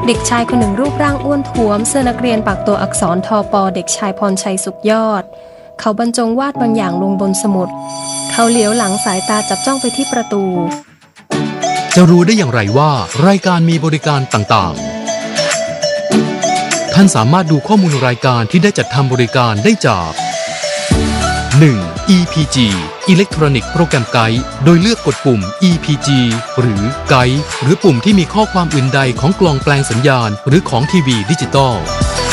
เด็กชายคนหนึ่งรูปร่างอ้วนท้วมเสื้อนักเรียนปักตัวอักษรทปเด็กชายพรชัยสุขยอดเขาบรรจงวาดบางอย่างลงบนสมุดเขาเหลียวหลังสายตาจับจ้องไปที่ประตูจะรู้ได้อย่างไรว่ารายการมีบริการต่างๆท่านสามารถดูข้อมูลรายการที่ได้จัดทำบริการได้จาก 1. EPG Electronic Program Guide โดยเลือกกดปุ่ม EPG หรือ Guide หรือปุ่มที่มีข้อความอื่นใดของกล่องแปลงสัญญาณหรือของทีวีดิจิตอล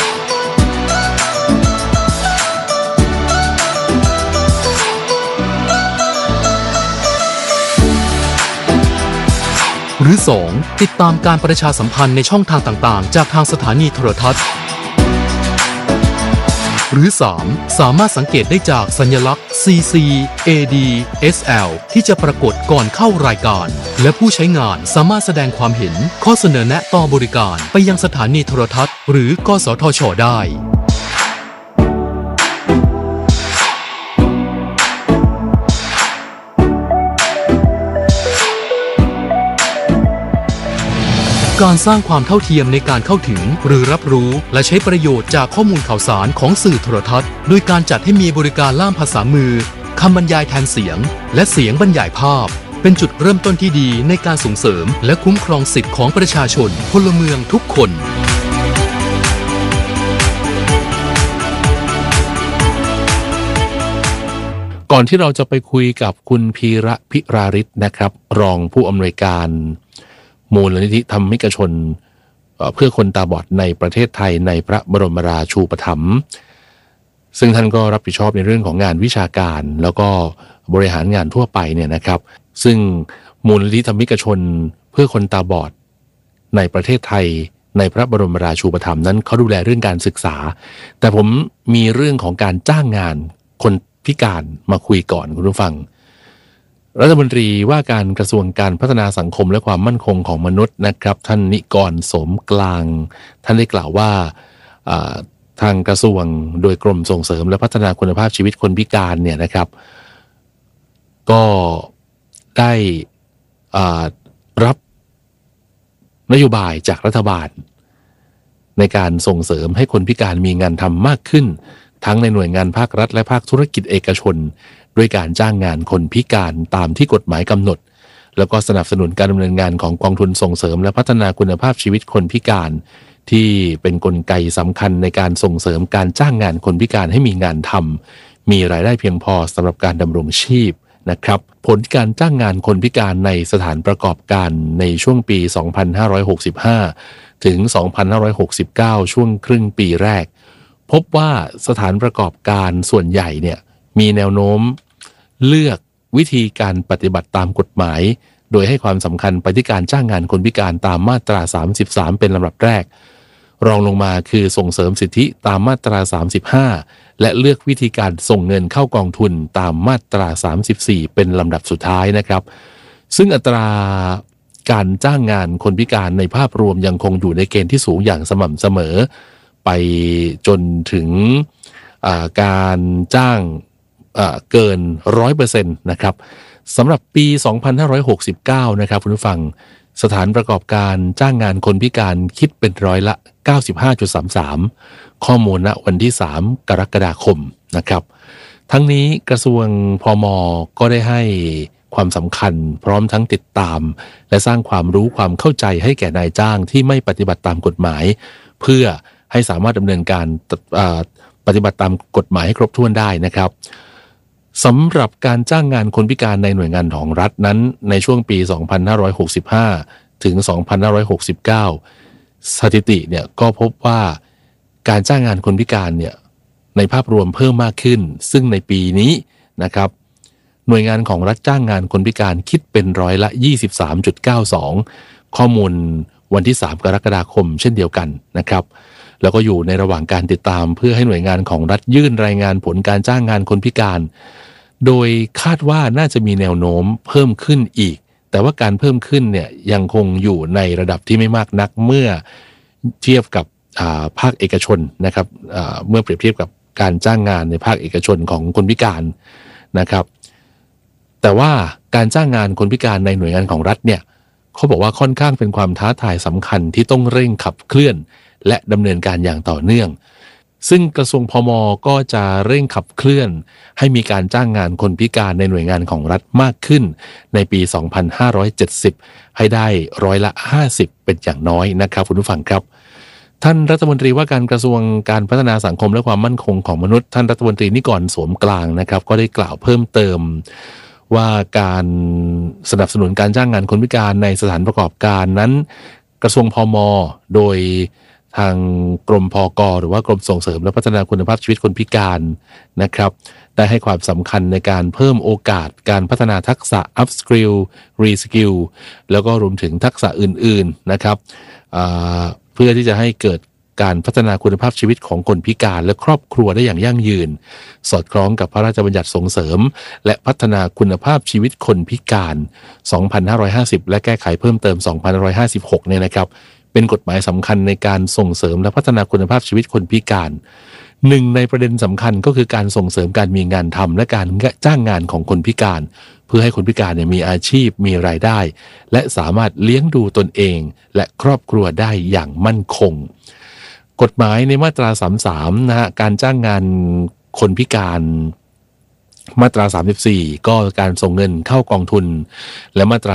หรือ 2. ติดตามการประชาสัมพันธ์ในช่องทางต่างๆจากทางสถานีโทรทัศน์หรือ 3. สามารถสังเกตได้จากสัญลักษณ์ CC AD SL ที่จะปรากฏก่อนเข้ารายการและผู้ใช้งานสามารถแสดงความเห็นข้อเสนอแนะต่อบริการไปยังสถานีโทรทัศน์หรือกสทช.ได้การสร้างความเท่าเทียมในการเข้าถึงหรือรับรู้และใช้ประโยชน์จากข้อมูลข่าวสารของสื่อโทรทัศน์โดยการจัดให้มีบริการล่ามภาษามือคำบรรยายแทนเสียงและเสียงบรรยายภาพเป็นจุดเริ่มต้นที่ดีในการส่งเสริมและคุ้มครองสิทธิของประชาชนพลเมืองทุกคนก่อนที่เราจะไปคุยกับคุณพีระพิราริศนะครับรองผู้อำนวยการมูลนิธิธรรมิกชนเพื่อคนตาบอดในประเทศไทยในพระบรมราชูปถัมภ์ซึ่งท่านก็รับผิดชอบในเรื่องของงานวิชาการแล้วก็บริหารงานทั่วไปเนี่ยนะครับซึ่งมูลนิธิธรรมิกชนเพื่อคนตาบอดในประเทศไทยในพระบรมราชูปถัมภ์นั้นเขาดูแลเรื่องการศึกษาแต่ผมมีเรื่องของการจ้างงานคนพิการมาคุยก่อนคุณผู้ฟังรัฐมนตรีว่าการกระทรวงการพัฒนาสังคมและความมั่นคงของมนุษย์นะครับท่านนิกรสมกลางท่านได้กล่าวว่าทางกระทรวงโดยกรมส่งเสริมและพัฒนาคุณภาพชีวิตคนพิการเนี่ยนะครับก็ได้รับนโยบายจากรัฐบาลในการส่งเสริมให้คนพิการมีงานทำมากขึ้นทั้งในหน่วยงานภาครัฐและภาคธุรกิจเอกชนด้วยการจ้างงานคนพิการตามที่กฎหมายกำหนดแล้วก็สนับสนุนการดำเนินงานของกองทุนส่งเสริมและพัฒนาคุณภาพชีวิตคนพิการที่เป็นกลไกสำคัญในการส่งเสริมการจ้างงานคนพิการให้มีงานทำมีรายได้เพียงพอสำหรับการดำรงชีพนะครับผลการจ้างงานคนพิการในสถานประกอบการในช่วงปี 2565 ถึง 2569 ช่วงครึ่งปีแรกพบว่าสถานประกอบการส่วนใหญ่เนี่ยมีแนวโน้มเลือกวิธีการปฏิบัติตามกฎหมายโดยให้ความสำคัญไปที่การจ้างงานคนพิการตามมาตรา 33 เป็นลำดับแรกรองลงมาคือส่งเสริมสิทธิตามมาตรา 35 และเลือกวิธีการส่งเงินเข้ากองทุนตามมาตรา 34 เป็นลำดับสุดท้ายนะครับซึ่งอัตราการจ้างงานคนพิการในภาพรวมยังคงอยู่ในเกณฑ์ที่สูงอย่างสม่ำเสมอไปจนถึงการจ้างเกิน 100% นะครับสำหรับปี 2569 นะครับคุณผู้ฟังสถานประกอบการจ้างงานคนพิการคิดเป็นร้อยละ 95.33 ข้อมูลณวันที่ 3 กรกฎาคมนะครับทั้งนี้กระทรวงพม.ก็ได้ให้ความสำคัญพร้อมทั้งติดตามและสร้างความรู้ความเข้าใจให้แก่นายจ้างที่ไม่ปฏิบัติตามกฎหมายเพื่อให้สามารถดำเนินการปฏิบัติตามกฎหมายให้ครบถ้วนได้นะครับสำหรับการจ้างงานคนพิการในหน่วยงานของรัฐนั้นในช่วงปี 2565 ถึง 2569 สถิติเนี่ยก็พบว่าการจ้างงานคนพิการเนี่ยในภาพรวมเพิ่มมากขึ้นซึ่งในปีนี้นะครับหน่วยงานของรัฐจ้างงานคนพิการคิดเป็นร้อยละ 23.92 ข้อมูลวันที่ 3 กรกฎาคมเช่นเดียวกันนะครับแล้วก็อยู่ในระหว่างการติดตามเพื่อให้หน่วยงานของรัฐยื่นรายงานผลการจ้างงานคนพิการโดยคาดว่าน่าจะมีแนวโน้มเพิ่มขึ้นอีกแต่ว่าการเพิ่มขึ้นเนี่ยยังคงอยู่ในระดับที่ไม่มากนักเมื่อเทียบกับภาคเอกชนนะครับเมื่อเปรียบเทียบกับการจ้างงานในภาคเอกชนของคนพิการนะครับแต่ว่าการจ้างงานคนพิการในหน่วยงานของรัฐเนี่ยเขาบอกว่าค่อนข้างเป็นความท้าทายสำคัญที่ต้องเร่งขับเคลื่อนและดำเนินการอย่างต่อเนื่องซึ่งกระทรวงพม.ก็จะเร่งขับเคลื่อนให้มีการจ้างงานคนพิการในหน่วยงานของรัฐมากขึ้นในปี 2570 ให้ได้50%เป็นอย่างน้อยนะครับคุณผู้ฟังครับท่านรัฐมนตรีว่าการกระทรวงการพัฒนาสังคมและความมั่นคงของมนุษย์ท่านรัฐมนตรีนิกรสวมกลางนะครับก็ได้กล่าวเพิ่มเติมว่าการสนับสนุนการจ้างงานคนพิการในสถานประกอบการนั้นกระทรวงพม.โดยทางกรมพก.หรือว่ากรมส่งเสริมและพัฒนาคุณภาพชีวิตคนพิการนะครับได้ให้ความสำคัญในการเพิ่มโอกาสการพัฒนาทักษะ up skill re skill แล้วก็รวมถึงทักษะอื่นๆนะครับเพื่อที่จะให้เกิดการพัฒนาคุณภาพชีวิตของคนพิการและครอบครัวได้อย่างยั่งยืนสอดคล้องกับพระราชบัญญัติส่งเสริมและพัฒนาคุณภาพชีวิตคนพิการ 2550 และแก้ไขเพิ่มเติม 2556 เนี่ยนะครับเป็นกฎหมายสำคัญในการส่งเสริมและพัฒนาคุณภาพชีวิตคนพิการหนึ่งในประเด็นสำคัญก็คือการส่งเสริมการมีงานทำและการจ้างงานของคนพิการเพื่อให้คนพิการเนี่ยมีอาชีพมีรายได้และสามารถเลี้ยงดูตนเองและครอบครัวได้อย่างมั่นคงกฎหมายในมาตรา 33 นะฮะการจ้างงานคนพิการมาตรา 34 ก็การส่งเงินเข้ากองทุนและมาตรา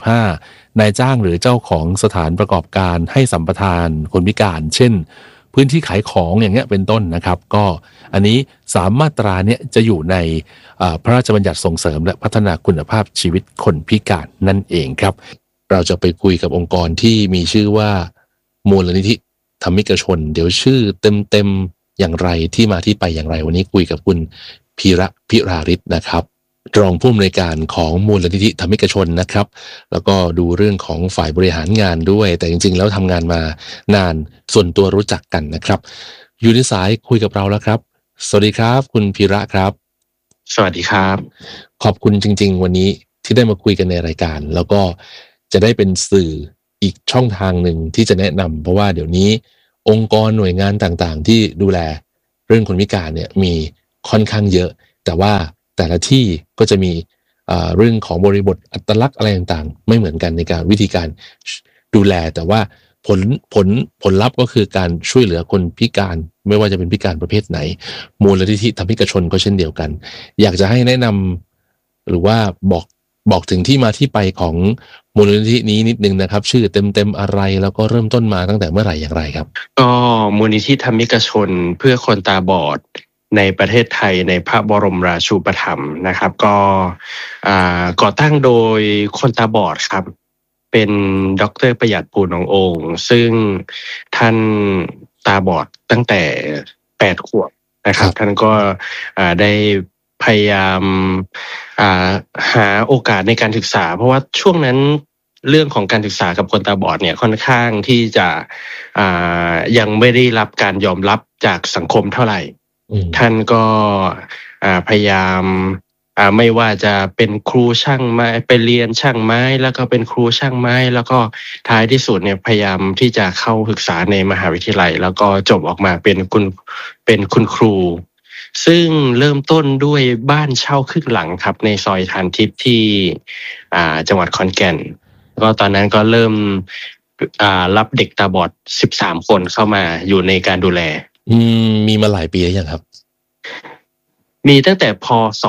35 นายจ้างหรือเจ้าของสถานประกอบการให้สัมปทานคนพิการเช่นพื้นที่ขายของอย่างเงี้ยเป็นต้นนะครับก็อันนี้3มาตราเนี้ยจะอยู่ในพระราชบัญญัติส่งเสริมและพัฒนาคุณภาพชีวิตคนพิการนั่นเองครับเราจะไปคุยกับองค์กรที่มีชื่อว่ามูลนิธิธรรมิกชนเดี๋ยวชื่อเต็มๆอย่างไรที่มาที่ไปอย่างไรวันนี้คุยกับคุณพีระพิราริศนะครับรองผู้อำนวยการของมูลนิธิธรรมิกชนนะครับแล้วก็ดูเรื่องของฝ่ายบริหารงานด้วยแต่จริงๆแล้วทำงานมานานส่วนตัวรู้จักกันนะครับอยู่ในสายคุยกับเราแล้วครับสวัสดีครับคุณพีระครับสวัสดีครับขอบคุณจริงๆวันนี้ที่ได้มาคุยกันในรายการแล้วก็จะได้เป็นสื่ออีกช่องทางหนึ่งที่จะแนะนำเพราะว่าเดี๋ยวนี้องค์กรหน่วยงานต่างๆที่ดูแลเรื่องคนพิการเนี่ยมีค่อนข้างเยอะแต่ว่าแต่ละที่ก็จะมีเรื่องของบริบทอัตลักษณ์อะไรต่างๆไม่เหมือนกันในการวิธีการดูแลแต่ว่าผลลัพธ์ก็คือการช่วยเหลือคนพิการไม่ว่าจะเป็นพิการประเภทไหนมูลนิธิธรรมิกชนก็เช่นเดียวกันอยากจะให้แนะนำหรือว่าบอกถึงที่มาที่ไปของมูลนิธินี้นิดนึงนะครับชื่อเต็มอะไรแล้วก็เริ่มต้นมาตั้งแต่เมื่อไหร่อย่างไรครับก็มูลนิธิธรรมิกชนเพื่อคนตาบอดในประเทศไทยในพระบรมราชูปถัมภ์นะครับก็ก่อตั้งโดยคนตาบอดครับเป็นดร.ประหยัดภูหนองโอ่งซึ่งท่านตาบอดตั้งแต่8 ขวบนะครับท่านก็ได้พยายามหาโอกาสในการศึกษาเพราะว่าช่วงนั้นเรื่องของการศึกษากับคนตาบอดเนี่ยค่อนข้างที่จะยังไม่ได้รับการยอมรับจากสังคมเท่าไหร่ท่านก็พยายามไม่ว่าจะเป็นครูช่างไม้ไปเรียนช่างไม้แล้วก็เป็นครูช่างไม้แล้วก็ท้ายที่สุดเนี่ยพยายามที่จะเข้าศึกษาในมหาวิทยาลัยแล้วก็จบออกมาเป็นคุณครูซึ่งเริ่มต้นด้วยบ้านเช่าครึ่งหลังครับในซอยทานทิพย์ที่จังหวัดขอนแก่นก็ตอนนั้นก็เริ่มรับเด็กตาบอด13 คนเข้ามาอยู่ในการดูแลมีมาหลายปีแล้วยังครับมีตั้งแต่พ.ศ.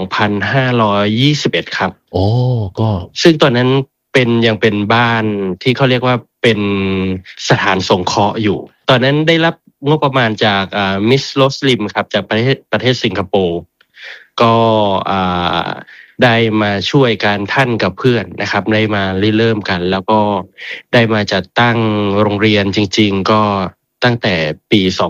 2521ครับโอ้ก็ซึ่งตอนนั้นยังเป็นบ้านที่เขาเรียกว่าเป็นสถานสงเคราะห์อยู่ตอนนั้นได้รับงบประมาณจากมิสโรสลิมครับจากประเทศสิงคโปร์ก็ได้มาช่วยกันท่านกับเพื่อนนะครับได้มาเริ่มกันแล้วก็ได้มาจัดตั้งโรงเรียนจริงๆก็ตั้งแต่ปี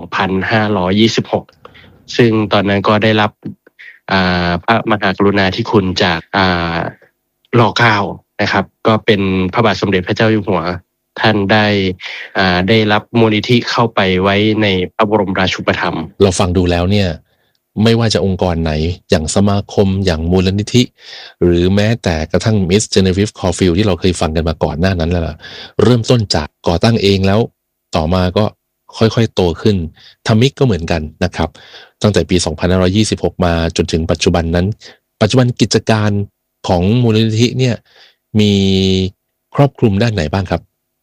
2526 ซึ่งตอนนั้นก็ได้รับพระมหากรุณาธิคุณจากร.9 นะครับก็เป็นพระบาทสมเด็จพระเจ้าอยู่หัวท่านได้รับมูลนิธิเข้าไปไว้ในพระบรมราชูปถัมภ์เราฟังดูแล้วเนี่ยไม่ว่าจะองค์กรไหนอย่างสมาคมอย่างมูลนิธิหรือแม้แต่กระทั่ง Miss Genevieve Caulfield ที่เราเคยฟังกันมาก่อนหน้านั้นแล้วเริ่มต้นจากก่อตั้งเองแล้วต่อมาก็ค่อยๆโตขึ้นธรรมิกก็เหมือนกันนะครับตั้งแต่ปี2526มาจนถึงปัจจุบันนั้นกิจการของมูลนิธิเนี่ยมีครอบคลุมด้านไหนบ้างครับ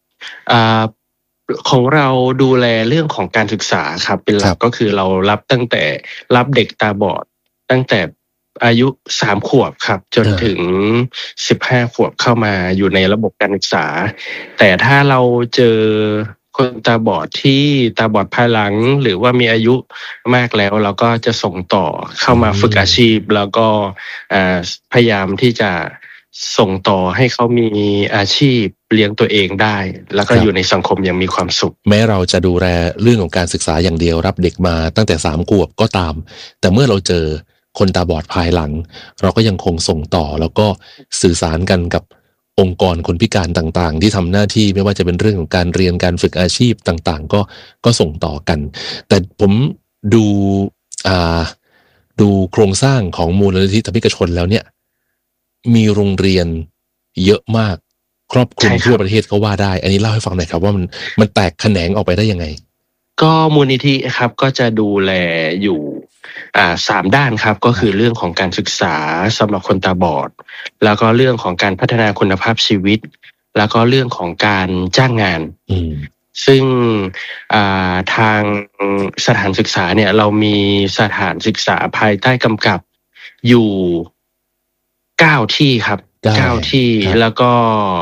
ของเราดูแลเรื่องของการศึกษาครับเป็นหลักก็คือเรารับเด็กตาบอดตั้งแต่อายุ3 ขวบครับจนถึง15 ขวบเข้ามาอยู่ในระบบการศึกษาแต่ถ้าเราเจอคนตาบอดที่ตาบอดภายหลังหรือว่ามีอายุมากแล้วเราก็จะส่งต่อเข้ามาฝึกอาชีพแล้วก็พยายามที่จะส่งต่อให้เขามีอาชีพเลี้ยงตัวเองได้แล้วก็อยู่ในสังคมอย่างมีความสุขแม้เราจะดูแลเรื่องของการศึกษาอย่างเดียวรับเด็กมาตั้งแต่3 ขวบก็ตามแต่เมื่อเราเจอคนตาบอดภายหลังเราก็ยังคงส่งต่อแล้วก็สื่อสารกันกับองค์กรคนพิการต่างๆที่ทำหน้าที่ไม่ว่าจะเป็นเรื่องของการเรียนการฝึกอาชีพต่างๆก็ส่งต่อกันแต่ผมดูโครงสร้างของมูลนิธิธรรมิกชนแล้วเนี่ยมีโรงเรียนเยอะมากครอบคลุมทั่วประเทศก็ว่าได้อันนี้เล่าให้ฟังหน่อยครับว่ามันแตกแขนงออกไปได้ยังไงก็มูลนิธิครับก็จะดูแลอยู่3 ด้านครับก็คือเรื่องของการศึกษาสำหรับคนตาบอดแล้วก็เรื่องของการพัฒนาคุณภาพชีวิตแล้วก็เรื่องของการจ้างงานซึ่งทางสถานศึกษาเนี่ยเรามีสถานศึกษาภายใต้กำกับอยู่9 ที่ครับ9 ที่แล้วก็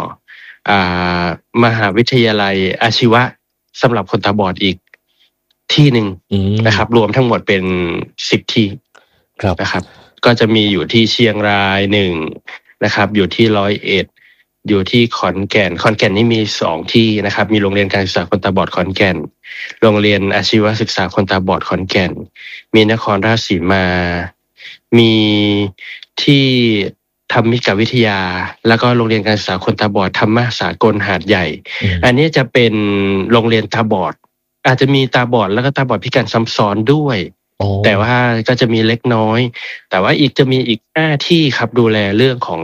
มหาวิทยาลัยอาชีวะสำหรับคนตาบอดอีกที่หนึ่งนะครับรวมทั้งหมดเป็น10 ที่นะครับก็จะมีอยู่ที่เชียงราย1นะครับอยู่ที่101อยู่ที่ขอนแก่นนี่มี2 ที่นะครับมีโรงเรียนการศึกษาคนตาบอดขอนแก่นโรงเรียนอาชีวศึกษาคนตาบอดขอนแก่นมีนครราชสีมามีที่ธรรมิกวิทยาแล้วก็โรงเรียนการศึกษาคนตาบอดธรรมสากลหาดใหญ่อันนี้จะเป็นโรงเรียนตาบอดอาจจะมีตาบอดแล้วก็ตาบอดพิการซ้ำซ้อนด้วยแต่ว่าก็จะมีเล็กน้อยแต่ว่าจะมีอีก5 ที่ครับดูแลเรื่องของ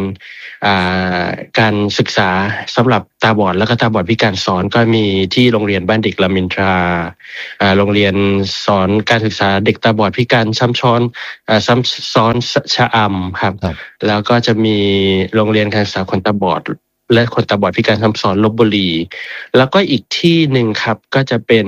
การศึกษาสำหรับตาบอดแล้วก็ตาบอดพิการซ้อนก็มีที่โรงเรียนบ้านเด็กรามอินทราโรงเรียนสอนการศึกษาเด็กตาบอดพิการซ้ำซ้อนชะอำครับแล้วก็จะมีโรงเรียนการศึกษาคนตาบอดและคนตาบอดพิการซ้ำซ้อนลพบุรีแล้วก็อีกที่หนึ่งครับก็จะเป็น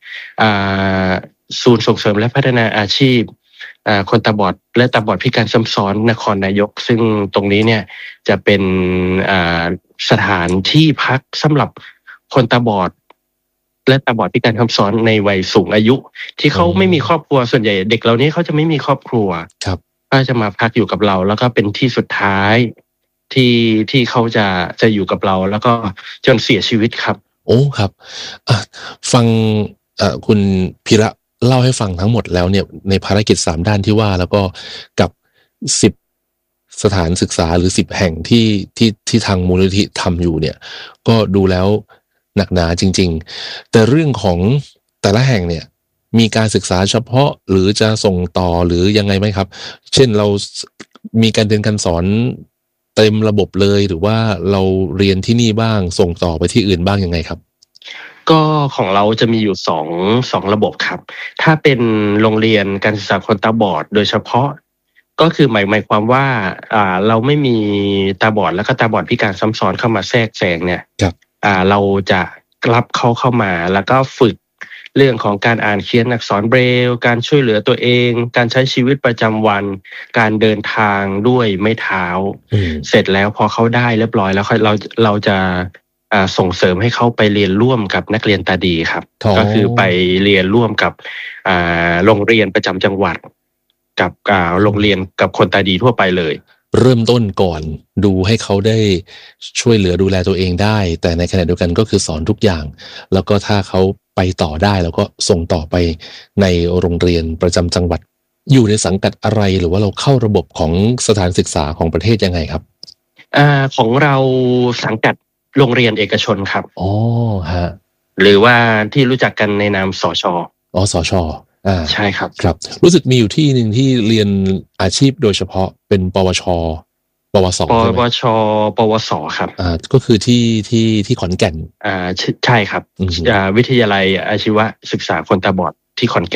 ศูนย์ส่งเสริมและพัฒนาอาชีพคนตาบอดและตาบอดพิการซ้ำซ้อนนครนายกซึ่งตรงนี้เนี่ยจะเป็นสถานที่พักสำหรับคนตาบอดและตาบอดพิการซ้ำซ้อนในวัยสูงอายุที่เขาไม่มีครอบครัวส่วนใหญ่เด็กเหล่านี้เขาจะไม่มีครอบครัวก็จะมาพักอยู่กับเราแล้วก็เป็นที่สุดท้ายที่เขาจะอยู่กับเราแล้วก็จนเสียชีวิตครับโอ้ครับฟังคุณพีระเล่าให้ฟังทั้งหมดแล้วเนี่ยในภารกิจ3 ด้านที่ว่าแล้วก็กับ10 สถานศึกษาหรือ10 แห่งที่ทางมูลนิธิทำอยู่เนี่ยก็ดูแล้วหนักหนาจริงๆแต่เรื่องของแต่ละแห่งเนี่ยมีการศึกษาเฉพาะหรือจะส่งต่อหรือยังไงไหมครับเช่นเรามีการเรียนการสอนเต็มระบบเลยหรือว่าเราเรียนที่นี่บ้างส่งต่อไปที่อื่นบ้างยังไงครับก็ของเราจะมีอยู่2 ระบบครับถ้าเป็นโรงเรียนการศึกษาคนตาบอดโดยเฉพาะก็คือหมายความว่าเราไม่มีตาบอดแล้วก็ตาบอดพิการซ้ำซ้อนเข้ามาแทรกแซงเนี่ยเราจะรับเขาเข้ามาแล้วก็ฝึกเรื่องของการอ่านเขียนอักษรเบรลล์การช่วยเหลือตัวเองการใช้ชีวิตประจำวันการเดินทางด้วยไม้เท้าเสร็จแล้วพอเขาได้เรียบร้อยแล้วเราจะส่งเสริมให้เขาไปเรียนร่วมกับนักเรียนตาดีครับก็คือไปเรียนร่วมกับโรงเรียนประจำจังหวัดกับโรงเรียนกับคนตาดีทั่วไปเลยเริ่มต้นก่อนดูให้เขาได้ช่วยเหลือดูแลตัวเองได้แต่ในขณะเดียวกันก็คือสอนทุกอย่างแล้วก็ถ้าเขาไปต่อได้แล้วก็ส่งต่อไปในโรงเรียนประจำจังหวัดอยู่ในสังกัดอะไรหรือว่าเราเข้าระบบของสถานศึกษาของประเทศยังไงครับของเราสังกัดโรงเรียนเอกชนครับอ๋อฮะหรือว่าที่รู้จักกันในนามสช. สช. ใช่ครับครับรู้สึกมีอยู่ที่หนึ่งที่เรียนอาชีพโดยเฉพาะเป็นปวช.ปวส. ปวส.ครับก็คือที่ขอนแก่นใช่ครับวิทยาลัยอาชีวศึกษาคนตาบอดที่ขอนแก่น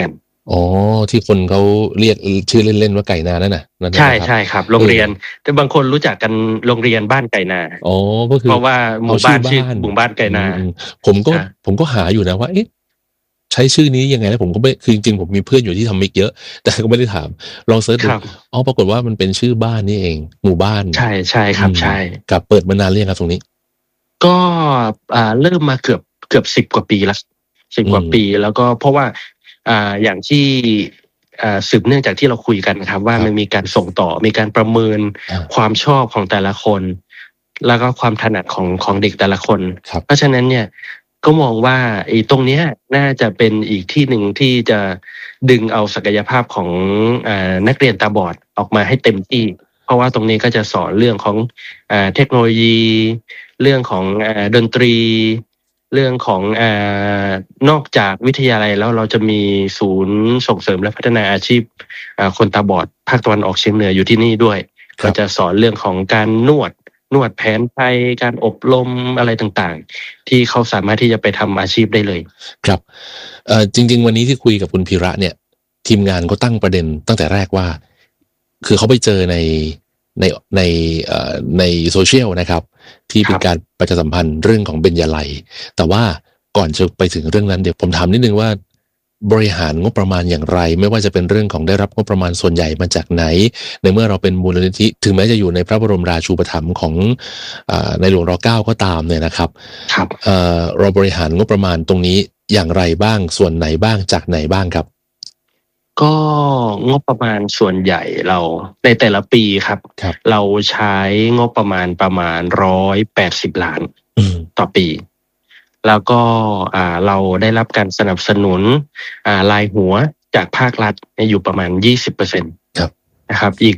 อ๋อที่คนเขาเรียกชื่อเล่นๆว่าไก่นานั่นน่ะนั่นใช่นะครับใช่ครับโรงเรียนแต่บางคนรู้จักกันโรงเรียนบ้านไก่นาอ๋อก็คือเพราะว่าหเอาชื่มู่บ้านชื่ออบ้านหมู่บ้านไก่นาอืมผมก็อ่าผมก็หาอยู่นะว่าเอ๊ะใช้ชื่อนี้ยังไงแล้วผมก็ไม่คือจริงๆผมมีเพื่อนอยู่ที่ทำมิกเยอะแต่ก็ไม่ได้ถามลองเสิร์ชดูครับอ๋อปรากฏว่ามันเป็นชื่อบ้านนี่เองหมู่บ้านใช่ใช่อืมครับใช่กับเปิดมานานหรือยังครับตรงนี้ก็เริ่มมาเกือบ10 กว่าปีละสิบอืมกว่าปีแล้วก็เพราะว่าอย่างที่สืบเนื่องจากที่เราคุยกันนะครับว่าครับมันมีการส่งต่อมีการประเมินอ่าความชอบของแต่ละคน แล้วก็ความถนัดของเด็กแต่ละคนครับเพราะฉะนั้นเนี่ยก็มองว่าไอ้ตรงเนี้ยน่าจะเป็นอีกที่หนึ่งที่จะดึงเอาศักยภาพของนักเรียนตาบอดออกมาให้เต็มที่เพราะว่าตรงนี้ก็จะสอนเรื่องของเทคโนโลยีเรื่องของดนตรีเรื่องของนอกจากวิทยาลัยแล้วเราจะมีศูนย์ส่งเสริมและพัฒนาอาชีพคนตาบอดภาคตะวันออกเฉียงเหนืออยู่ที่นี่ด้วยก็จะสอนเรื่องของการนวดแผนไทยการอบรมอะไรต่างๆที่เขาสามารถที่จะไปทำอาชีพได้เลยครับจริงๆวันนี้ที่คุยกับคุณพีระเนี่ยทีมงานก็ตั้งประเด็นตั้งแต่แรกว่าคือเขาไปเจอในในในโซเชียลนะครับที่เป็นการประชาสัมพันธ์เรื่องของเบญญาลัยแต่ว่าก่อนจะไปถึงเรื่องนั้นเดี๋ยวผมถามนิดนึงว่าบริหารงบประมาณอย่างไรไม่ว่าจะเป็นเรื่องของได้รับงบประมาณส่วนใหญ่มาจากไหนในเมื่อเราเป็นมูลนิธิถึงแม้จะอยู่ในพระบรมราชูปถัมภ์ของในหลวงร.9ก็ตามเนี่ยนะครับครับเราบริหารงบประมาณตรงนี้อย่างไรบ้างส่วนไหนบ้างจากไหนบ้างครับก็งบประมาณส่วนใหญ่เราในแต่ละปีครับครับเราใช้งบประมาณ180 ล้านอืมต่อปีแล้วก็เราได้รับการสนับสนุนรายหัวจากภาครัฐอยู่ประมาณ20% ครับนะครับอีก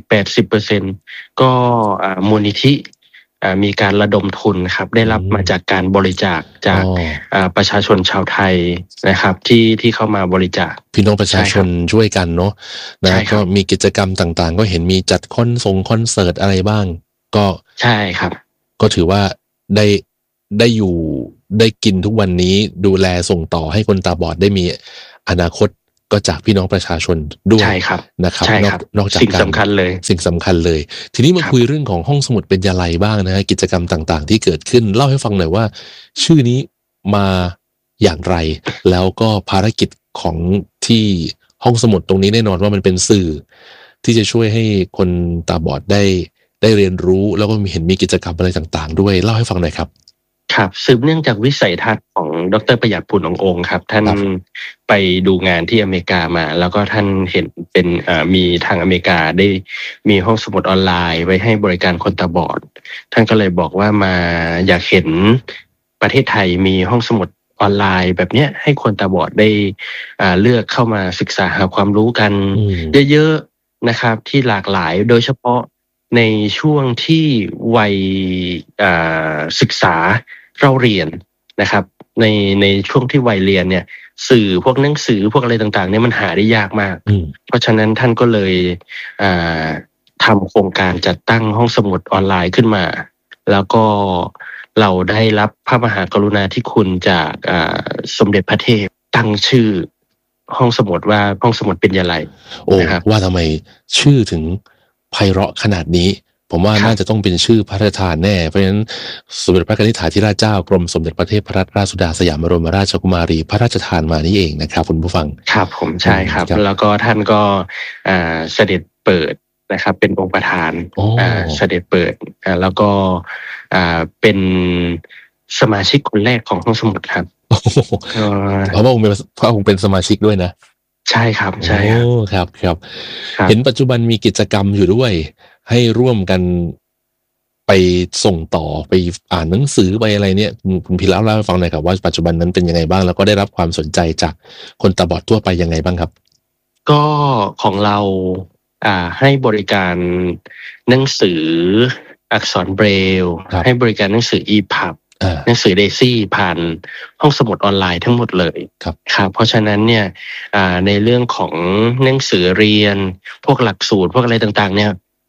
80%ก็มูลนิธิมีการระดมทุนครับได้รับมาจากการบริจาคจากประชาชนชาวไทยนะครับที่เข้ามาบริจาคพี่น้องประชาชนช่วยกันเนาะนะก็มีกิจกรรมต่างๆก็เห็นมีจัดคอนเสิร์ตอะไรบ้างก็ใช่ครับก็ถือว่าได้อยู่ได้กินทุกวันนี้ดูแลส่งต่อให้คนตาบอดได้มีอนาคตก็จากพี่น้องประชาชนด้วยใช่ครับนะครับใช่ครับนอกจากสิ่งสำคัญเลยสิ่งสำคัญเลยทีนี้มาคุยเรื่องของห้องสมุดเบญญาลัยบ้างนะฮะกิจกรรมต่างๆที่เกิดขึ้นเล่าให้ฟังหน่อยว่าชื่อนี้มาอย่างไรแล้วก็ภารกิจของที่ห้องสมุดตรงนี้แน่นอนว่ามันเป็นสื่อที่จะช่วยให้คนตาบอดได้เรียนรู้แล้วก็มีกิจกรรมอะไรต่างๆด้วยเล่าให้ฟังหน่อยครับครับสืบเนื่องจากวิสัยทัศน์ของดร.ประหยัดผุนองค์ครับท่านไปดูงานที่อเมริกามาแล้วก็ท่านเห็นเป็นมีทางอเมริกาได้มีห้องสมุดออนไลน์ไว้ให้บริการคนตาบอดท่านก็เลยบอกว่ามาอยากเห็นประเทศไทยมีห้องสมุดออนไลน์แบบเนี้ยให้คนตาบอดได้เลือกเข้ามาศึกษาหาความรู้กันเยอะๆนะครับที่หลากหลายโดยเฉพาะในช่วงที่วัยศึกษาเราเรียนนะครับในช่วงที่วัยเรียนเนี่ยสื่อพวกหนังสือพวกอะไรต่างๆเนี่ยมันหาได้ยากมากเพราะฉะนั้นท่านก็เลยทำโครงการจัดตั้งห้องสมุดออนไลน์ขึ้นมาแล้วก็เราได้รับพระมหากรุณาธิคุณจากสมเด็จพระเทพตั้งชื่อห้องสมุดว่าห้องสมุดเป็นยังไงโอ้ว่าทำไมชื่อถึงไพเราะขนาดนี้ผมว่าน่าจะต้องเป็นชื่อพระราชทานแน่เพราะฉะนั้นสมเด็จพระนิธิถาธิราชเจ้ากรมสมเด็จพระเทพรัตนราชสุดาสยามบรมราชกุมารีพระราชทานมานี่เองนะครับคุณผู้ฟังครับผมใช่ครับแล้วก็ท่านก็เสด็จเปิดนะครับเป็นองค์ประธานเสด็จเปิดแล้วก็เป็นสมาชิกคนแรกของห้องสมุดครับเพราะว่าองค์เป็นสมาชิกด้วยนะใช่ครับใช่ครับเห็นปัจจุบันมีกิจกรรมอยู่ด้วยให้ร่วมกันไปส่งต่อไปอ่านหนังสือไปอะไรเนี่ยคุณพีเล่าให้ฟังหน่อยครับว่าปัจจุบันนั้นเป็นยังไงบ้างแล้วก็ได้รับความสนใจจากคนตาบอดทั่วไปยังไงบ้างครับก็ของเราให้บริการหนังสืออักษรเบรลล์ให้บริการหนังสือ EPUB หนังสือเดซี่ผ่านห้องสมุดออนไลน์ทั้งหมดเลยครับเพราะฉะนั้นเนี่ยในเรื่องของหนังสือเรียนพวกหลักสูตรพวกอะไรต่างๆเนี่ย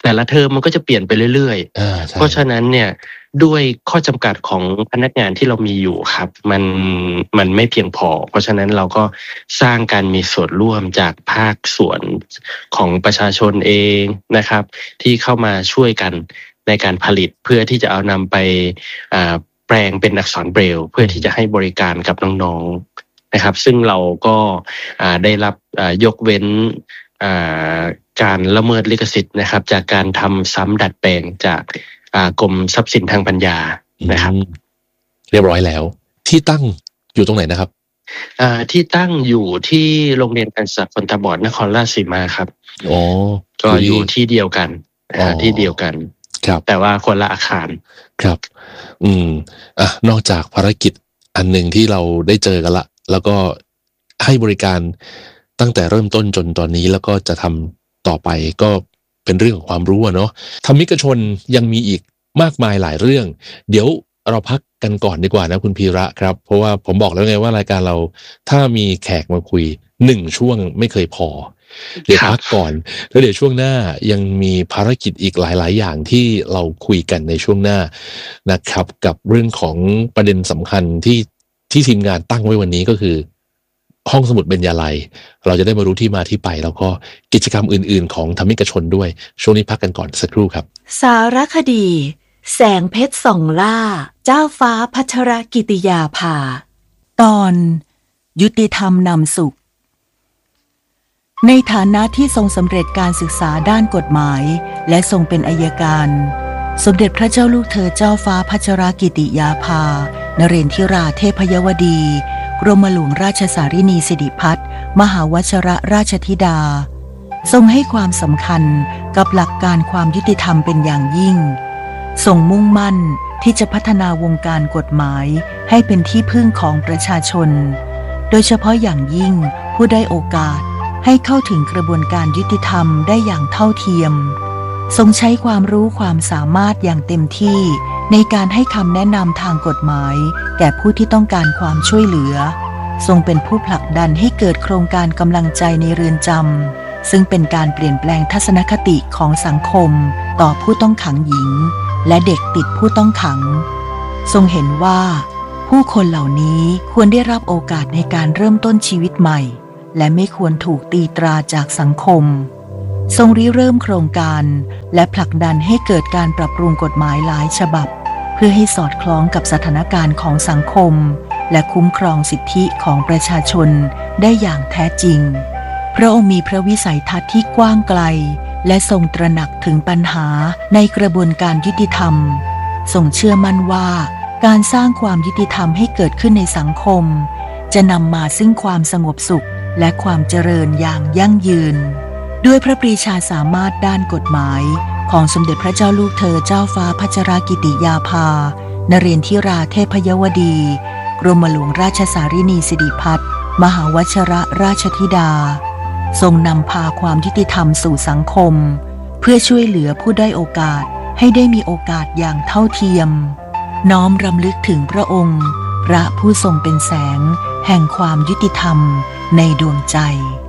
แต่ละเทอมมันก็จะเปลี่ยนไปเรื่อยๆเพราะฉะนั้นเนี่ยด้วยข้อจำกัดของพนักงานที่เรามีอยู่ครับมันไม่เพียงพอเพราะฉะนั้นเราก็สร้างการมีส่วนร่วมจากภาคส่วนของประชาชนเองนะครับที่เข้ามาช่วยกันในการผลิตเพื่อที่จะเอานำไปแปลงเป็นอักษรเบรลล์เพื่อที่จะให้บริการกับน้องๆนะครับซึ่งเราก็ได้รับยกเว้นการละเมิดลิขสิทธิ์นะครับจากการทำซ้ำดัดแปลงจากกรมทรัพย์สินทางปัญญานะครับเรียบร้อยแล้วที่ตั้งอยู่ตรงไหนนะครับที่ตั้งอยู่ที่โรงเรียนการศึกษาคนตาบอดนครราชสีมาครับก็อยู่ที่เดียวกันที่เดียวกันครับแต่ว่าคนละอาคารครับนอกจากภารกิจอันหนึ่งที่เราได้เจอกันละแล้วก็ให้บริการตั้งแต่เริ่มต้นจนตอนนี้แล้วก็จะทำต่อไปก็เป็นเรื่องของความรู้เนาะธรรมิกชนยังมีอีกมากมายหลายเรื่องเดี๋ยวเราพักกันก่อนดีกว่านะคุณพีระครับเพราะว่าผมบอกแล้วไงว่ารายการเราถ้ามีแขกมาคุย1ช่วงไม่เคยพอเดี๋ยวพักก่อนแล้วเดี๋ยวช่วงหน้ายังมีภารกิจอีกหลายๆอย่างที่เราคุยกันในช่วงหน้านะครับกับเรื่องของประเด็นสำคัญที่ทีมงานตั้งไว้วันนี้ก็คือห้องสมุดเบญญาลัยเราจะได้มารู้ที่มาที่ไปแล้วก็กิจกรรมอื่นๆของธรรมิกชนด้วยช่วงนี้พักกันก่อนสักครู่ครับสารคดีแสงเพชรส่องล่าเจ้าฟ้าพัชรกิติยาภาตอนยุติธรรมนำสุขในฐานะที่ทรงสำเร็จการศึกษาด้านกฎหมายและทรงเป็นอัยการสมเด็จพระเจ้าลูกเธอเจ้าฟ้าพัชรกิติยาภานเรนทิราเทพยวดีกรมหลวงราชสารินีสิริพัฒน์มหาวชรราชธิดาทรงให้ความสำคัญกับหลักการความยุติธรรมเป็นอย่างยิ่งทรงมุ่งมั่นที่จะพัฒนาวงการกฎหมายให้เป็นที่พึ่งของประชาชนโดยเฉพาะอย่างยิ่งผู้ได้โอกาสให้เข้าถึงกระบวนการยุติธรรมได้อย่างเท่าเทียมทรงใช้ความรู้ความสามารถอย่างเต็มที่ในการให้คำแนะนำทางกฎหมายแก่ผู้ที่ต้องการความช่วยเหลือทรงเป็นผู้ผลักดันให้เกิดโครงการกำลังใจในเรือนจำซึ่งเป็นการเปลี่ยนแปลงทัศนคติของสังคมต่อผู้ต้องขังหญิงและเด็กติดผู้ต้องขังทรงเห็นว่าผู้คนเหล่านี้ควรได้รับโอกาสในการเริ่มต้นชีวิตใหม่และไม่ควรถูกตีตราจากสังคมทรงริเริ่มโครงการและผลักดันให้เกิดการปรับปรุงกฎหมายหลายฉบับเพื่อให้สอดคล้องกับสถานการณ์ของสังคมและคุ้มครองสิทธิของประชาชนได้อย่างแท้จริงพระองค์มีพระวิสัยทัศน์ที่กว้างไกลและทรงตระหนักถึงปัญหาในกระบวนการยุติธรรมทรงเชื่อมั่นว่าการสร้างความยุติธรรมให้เกิดขึ้นในสังคมจะนำมาซึ่งความสงบสุขและความเจริญอย่างยั่งยืนด้วยพระปรีชาสามารถด้านกฎหมายของสมเด็จพระเจ้าลูกเธอเจ้าฟ้าพัชรกิติยาภานเรนทิราเทพยวดีกรมหลวงราชสารินีสิริพัฒน์มหาวชรราชธิดาทรงนำพาความยุติธรรมสู่สังคมเพื่อช่วยเหลือผู้ด้อยโอกาสให้ได้มีโอกาสอย่างเท่าเทียมน้อมรำลึกถึงพระองค์พระผู้ทรงเป็นแสงแห่งความยุติธรรมในดวงใจ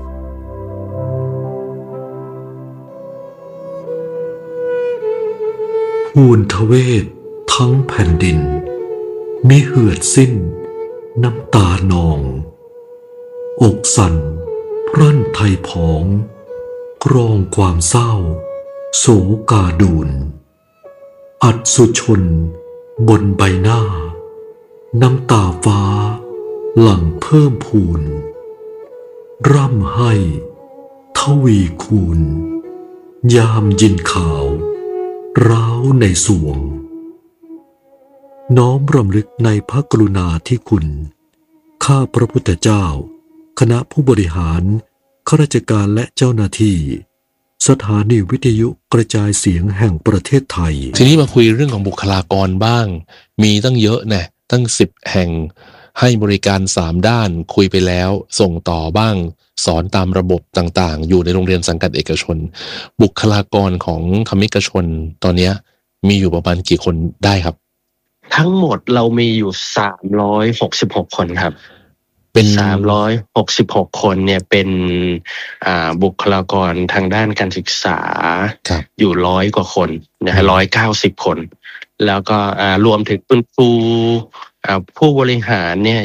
ภูนทเวศทั้งแผ่นดินมิเหือดสิ้นน้ำตานองอกสั่นพรั่นไทยผองกรองความเศร้าโศกาดูนอัศชนบนใบหน้าน้ำตาฟ้าหลั่งเพิ่มพูนร่ำให้ทวีคูณยามยินข่าวร้าวในสวงน้อมรำลึกในพระกรุณาธิคุณข้าพระพุทธเจ้าคณะผู้บริหารข้าราชการและเจ้าหน้าที่สถานีวิทยุกระจายเสียงแห่งประเทศไทยทีนี้มาคุยเรื่องของบุคลากรบ้างมีตั้งเยอะนะตั้ง10แห่งให้บริการ3ด้านคุยไปแล้วส่งต่อบ้างสอนตามระบบต่างๆอยู่ในโรงเรียนสังกัดเอกชนบุคลากรของธรรมิกชนตอนนี้มีอยู่ประมาณกี่คนได้ครับทั้งหมดเรามีอยู่366คนครับเป็น 366 คนเนี่ยเป็นบุคลากรทางด้านการศึกษาอยู่100 กว่าคนนะฮะ190 คน แล้วก็รวมถึงคุณครูผู้บริหารเนี่ย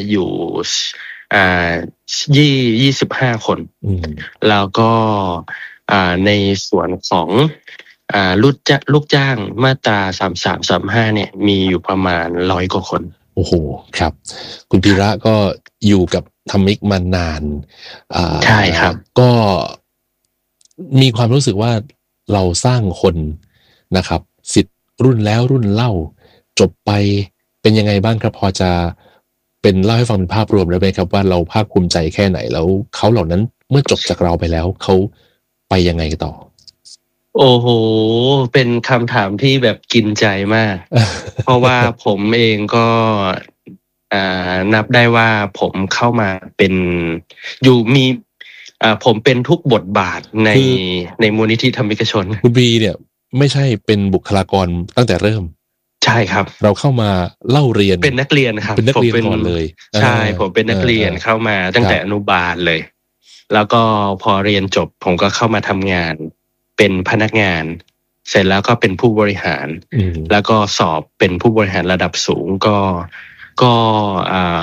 อยู่25 คนแล้วก็ในส่วนของลูกจ้างมาตรา3335เนี่ยมีอยู่ประมาณ100 กว่าคนโอ้โหครับคุณพีระก็อยู่กับธรรมิกมานานใช่ครับก็มีความรู้สึกว่าเราสร้างคนนะครับสิทธิ์รุ่นแล้วรุ่นเล่าจบไปเป็นยังไงบ้างครับพอจะเป็นเล่าให้ฟังเป็นภาพรวมได้ไหมครับว่าเราภาคภูมิใจแค่ไหนแล้วเขาเหล่านั้นเมื่อจบจากเราไปแล้วเขาไปยังไงต่อโอ้โหเป็นคำถามที่แบบกินใจมาก เพราะว่าผมเองก็นับได้ว่าผมเข้ามาเป็นผมเป็นทุกบทบาทในมูลนิธิธรรมิกชนคุณบีเนี่ยไม่ใช่เป็นบุคลากรตั้งแต่เริ่มใช่ครับเราเข้ามาเล่าเรียนเป็นนักเรียนครับเป็นนักเรียนก่อนเลยใช่ผมเป็นนักเรียนเข้ามาตั้งแต่อนุบาลเลยแล้วก็พอเรียนจบผมก็เข้ามาทำงานเป็นพนักงานเสร็จแล้วก็เป็นผู้บริหารแล้วก็สอบเป็นผู้บริหารระดับสูงก็